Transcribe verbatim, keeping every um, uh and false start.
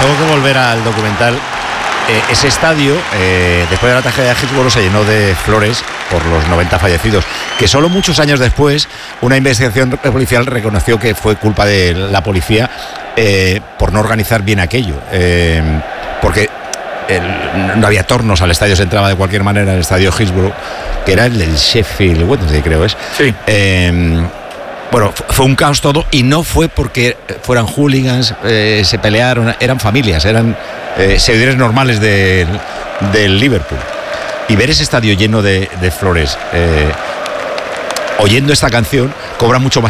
tengo que volver al documental. Eh, ese estadio, eh, después de la tragedia de Hillsborough, se llenó de flores por los noventa fallecidos, que solo muchos años después una investigación policial reconoció que fue culpa de la policía eh, por no organizar bien aquello, eh, porque el, no había tornos al estadio, se entraba de cualquier manera al estadio Hillsborough, que era el del Sheffield Wednesday, creo es. Sí. Eh, Bueno, fue un caos todo, y no fue porque fueran hooligans, eh, se pelearon, eran familias, eran eh, seguidores normales del, del Liverpool. Y ver ese estadio lleno de, de flores, eh, oyendo esta canción, cobra mucho más